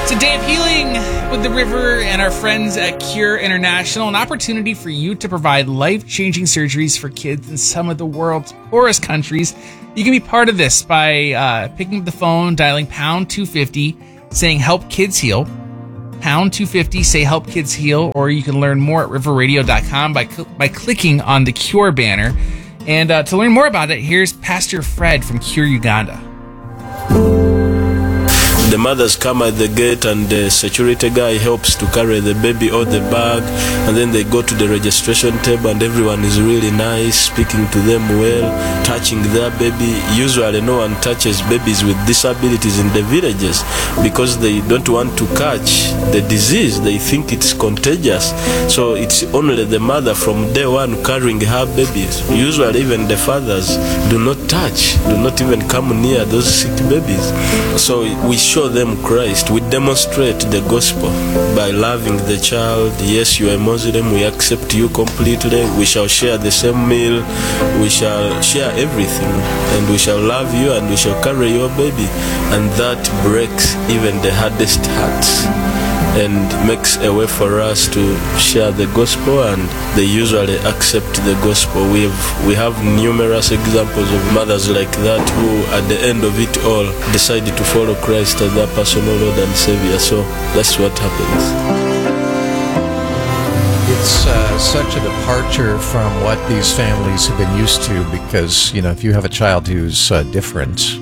It's a day of healing with the River and our friends at Cure International, an opportunity for you to provide life-changing surgeries for kids in some of the world's poorest countries. You can be part of this by picking up the phone, dialing pound 250, saying help kids heal. Pound 250, say help kids heal, or you can learn more at riverradio.com by clicking on the Cure banner. And to learn more about it, here's Pastor Fred from Cure Uganda. The mothers come at the gate and the security guy helps to carry the baby or the bag, and then they go to the registration table and everyone is really nice, speaking to them well, touching their baby. Usually no one touches babies with disabilities in the villages because they don't want to catch the disease. They think it's contagious. So it's only the mother from day one carrying her babies. Usually even the fathers do not touch, do not even come near those sick babies. So we show them Christ. We demonstrate the gospel by loving the child. Yes, you are a Muslim, we accept you completely. We shall share the same meal, we shall share everything, and we shall love you and we shall carry your baby. And that breaks even the hardest hearts and makes a way for us to share the gospel, and they usually accept the gospel. We have numerous examples of mothers like that who at the end of it all decided to follow Christ as their personal Lord and Savior. So that's what happens. It's such a departure from what these families have been used to, because, you know, if you have a child who's different,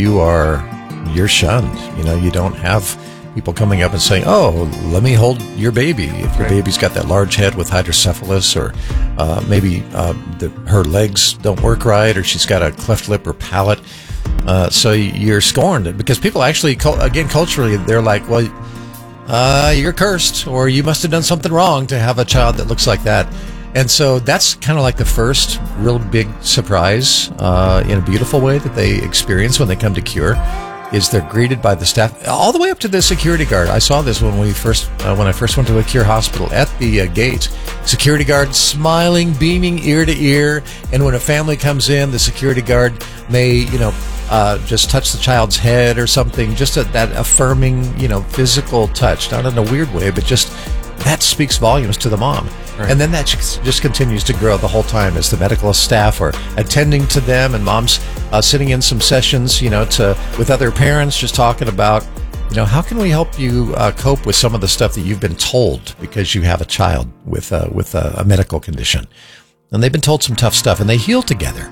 you're shunned. You know, you don't have people coming up and saying, oh, let me hold your baby. If your baby's got that large head with hydrocephalus, or maybe her legs don't work right, or she's got a cleft lip or palate. So you're scorned, because people actually, again, culturally, they're like, well, you're cursed, or you must have done something wrong to have a child that looks like that. And so that's kind of like the first real big surprise in a beautiful way that they experience when they come to Cure, is they're greeted by the staff, all the way up to the security guard. I saw this when I first went to a Cure hospital. At the gate, security guard smiling, beaming ear to ear. And when a family comes in, the security guard may, just touch the child's head or something, just that affirming, physical touch, not in a weird way, but just that speaks volumes to the mom. Right. And then that just continues to grow the whole time as the medical staff are attending to them, and mom's sitting in some sessions, with other parents, just talking about, how can we help you cope with some of the stuff that you've been told because you have a child with a medical condition. And they've been told some tough stuff, and they heal together.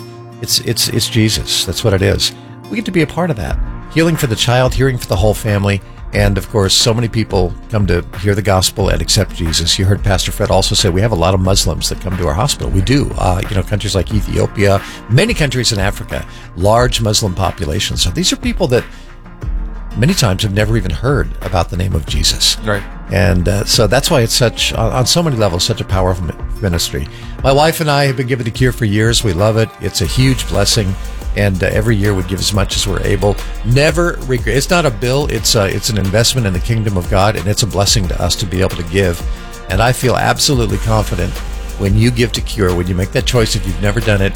It's Jesus. That's what it is. We get to be a part of that. Healing for the child, healing for the whole family. And, of course, so many people come to hear the gospel and accept Jesus. You heard Pastor Fred also say we have a lot of Muslims that come to our hospital. We do. Countries like Ethiopia, many countries in Africa, large Muslim populations. So these are people that many times have never even heard about the name of Jesus. Right. And so that's why it's on so many levels, such a powerful ministry. My wife and I have been giving the Cure for years. We love it. It's a huge blessing. And every year we give as much as we're able. Never regret. It's not a bill. It's an investment in the kingdom of God, and it's a blessing to us to be able to give. And I feel absolutely confident when you give to Cure, when you make that choice, if you've never done it,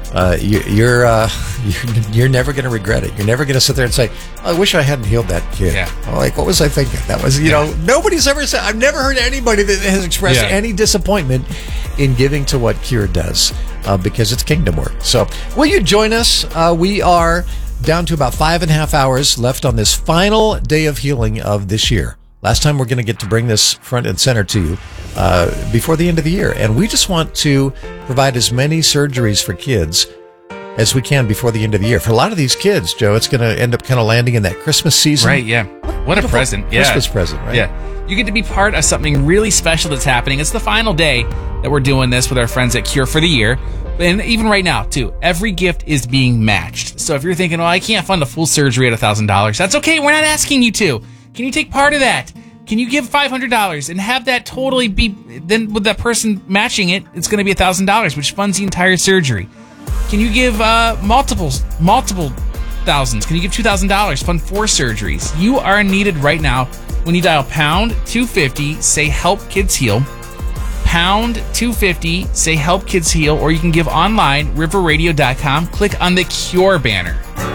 you're never going to regret it. You're never going to sit there and say, I wish I hadn't healed that kid. Yeah. Like, what was I thinking? That was, nobody's ever said, I've never heard anybody that has expressed any disappointment in giving to what Cure does, because it's kingdom work. So will you join us? We are down to about 5.5 hours left on this final day of healing of this year. Last time we're going to get to bring this front and center to you before the end of the year. And we just want to provide as many surgeries for kids as we can before the end of the year. For a lot of these kids, Joe, it's going to end up kind of landing in that Christmas season. Right, yeah. What a present. Yeah. Christmas present, right? Yeah. You get to be part of something really special that's happening. It's the final day that we're doing this with our friends at Cure for the year. And even right now, too, every gift is being matched. So if you're thinking, I can't fund a full surgery at $1,000, that's okay. We're not asking you to. Can you take part of that? Can you give $500 and have that totally be, then with that person matching it, it's going to be $1,000, which funds the entire surgery. Can you give multiple thousands? Can you give $2,000, fund 4 surgeries? You are needed right now when you dial pound 250, say help kids heal. Pound 250, say help kids heal, or you can give online, riverradio.com, click on the Cure banner.